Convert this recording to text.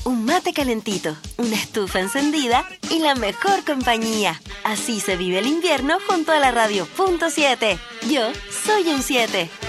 un mate calentito, una estufa encendida y la mejor compañía. Así se vive el invierno junto a la Radio Punto 7. Yo soy un 7.